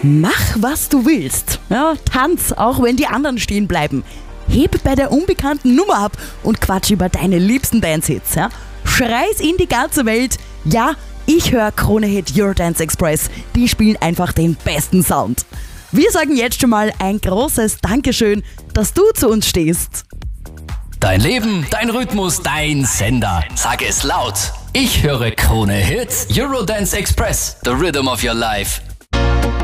Mach, was du willst. Ja, tanz, auch wenn die anderen stehen bleiben. Heb bei der unbekannten Nummer ab und quatsch über deine liebsten Dance-Hits. Ja? Schrei's in die ganze Welt. Ja, ich höre Krone-Hit Eurodance Express. Die spielen einfach den besten Sound. Wir sagen jetzt schon mal ein großes Dankeschön, dass du zu uns stehst. Dein Leben, dein Rhythmus, dein Sender. Sag es laut. Ich höre Krone-Hit Eurodance Express. The Rhythm of Your Life.